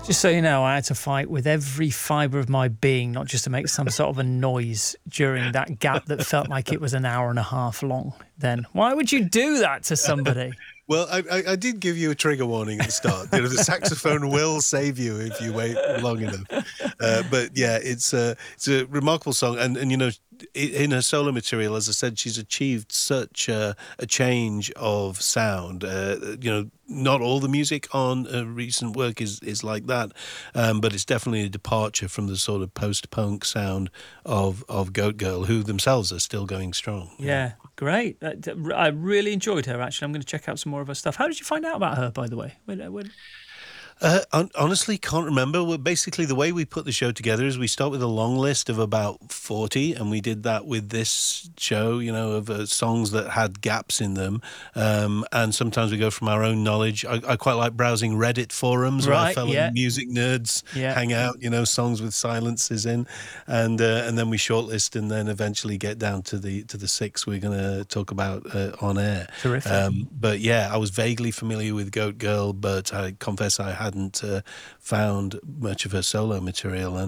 Just so you know, I had to fight with every fibre of my being, not just to make some sort of a noise during that gap that felt like it was an hour and a half long. Then why would you do that to somebody? Well, I did give you a trigger warning at the start. You know, the saxophone will save you if you wait long enough. But yeah, it's a remarkable song, and you know, in her solo material, as I said, she's achieved such a change of sound. You know, not all the music on recent work is like that, but it's definitely a departure from the sort of post-punk sound of Goat Girl, who themselves are still going strong. Yeah, great. I really enjoyed her, actually. I'm going to check out some more of her stuff. How did you find out about her, by the way? Honestly, can't remember. Well, basically, the way we put the show together is we start with a long list of about 40, and we did that with this show, you know, of songs that had gaps in them. And sometimes we go from our own knowledge. I quite like browsing Reddit forums where fellow music nerds hang out, you know, songs with silences in, and then we shortlist and then eventually get down to the 6 we're going to talk about on air. Terrific. But yeah, I was vaguely familiar with Goat Girl, but I confess I hadn't found much of her solo material,